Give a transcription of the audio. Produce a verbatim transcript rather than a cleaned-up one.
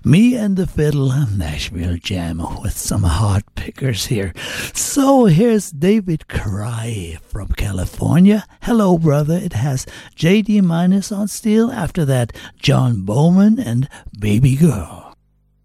Me and the Fiddle, Nashville Jam with some hot pickers here. So here's David Cry from California. Hello, brother. It has J D Minus on steel. After that, John Bowman and Baby Girl.